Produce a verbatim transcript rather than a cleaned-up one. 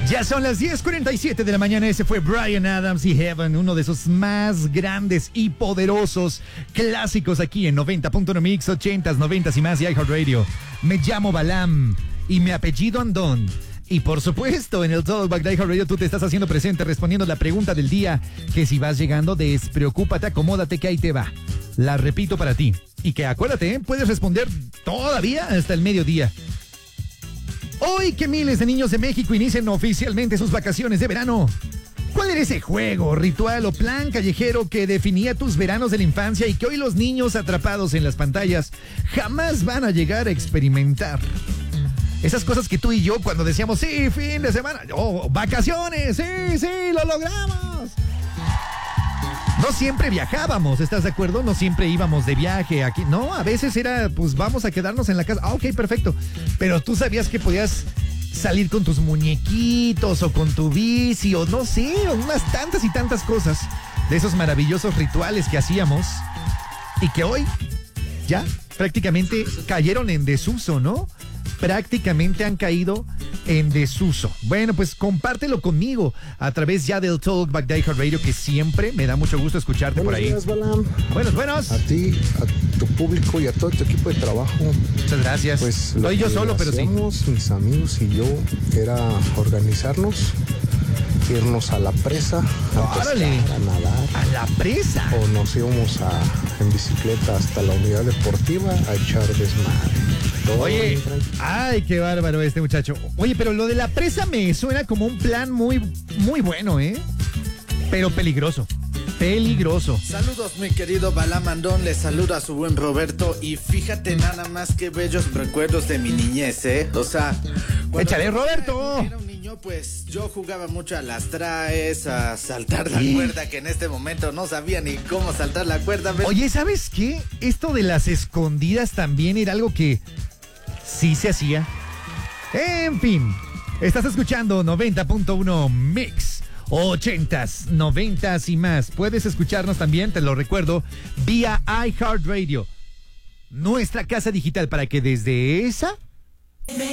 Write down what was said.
Ya son las diez cuarenta y siete de la mañana. Ese fue Bryan Adams y Heaven, uno de esos más grandes y poderosos clásicos aquí en noventa punto uno Mix, ochentas, noventas y más y iHeartRadio. Me llamo Balam y mi apellido Andón. Y por supuesto, en el Talkback de iHeartRadio tú te estás haciendo presente respondiendo la pregunta del día, que si vas llegando, despreocúpate, acomódate que ahí te va. La repito para ti. Y que acuérdate, ¿eh? Puedes responder todavía hasta el mediodía. Hoy que miles de niños de México inician oficialmente sus vacaciones de verano, ¿cuál era ese juego, ritual o plan callejero que definía tus veranos de la infancia y que hoy los niños atrapados en las pantallas jamás van a llegar a experimentar? Esas cosas que tú y yo cuando decíamos, sí, fin de semana, oh, vacaciones, sí, sí, lo logramos. No siempre viajábamos, ¿estás de acuerdo? No siempre íbamos de viaje aquí. No, a veces era, pues vamos a quedarnos en la casa. Ah, ok, perfecto. Pero tú sabías que podías salir con tus muñequitos o con tu bici o no sé, unas tantas y tantas cosas de esos maravillosos rituales que hacíamos y que hoy ya prácticamente cayeron en desuso, ¿no? Prácticamente han caído en desuso. Bueno, pues compártelo conmigo a través ya del Talkback de iHeartRadio, que siempre me da mucho gusto escucharte. Buenos por ahí. Buenos días, Balam. Buenos, buenos. A ti, a tu público y a todo tu equipo de trabajo. Muchas gracias. Pues Estoy yo solo, pero sí. Mis amigos y yo era organizarnos, irnos a la presa, a ¡Órale! pescar, a nadar. ¿A la presa? O nos íbamos a, en bicicleta hasta la unidad deportiva a echar desmadre. Todo Oye, bien tranquilo. ay, qué bárbaro este muchacho. Oye, pero lo de la presa me suena como un plan muy, muy bueno, ¿eh? Pero peligroso. Peligroso. Saludos, mi querido Balamandón, les saluda a su buen Roberto y fíjate nada más que bellos recuerdos de mi niñez, ¿eh? O sea, ¡échale, yo Roberto! Era un niño, pues yo jugaba mucho a las traes, a saltar la ¿Sí? cuerda, que en este momento no sabía ni cómo saltar la cuerda. ¿Ves? Oye, ¿sabes qué? Esto de las escondidas también era algo que sí se hacía. En fin, estás escuchando noventa punto uno Mix, ochentas, noventas y más. Puedes escucharnos también, te lo recuerdo, vía iHeartRadio, nuestra casa digital, para que desde esa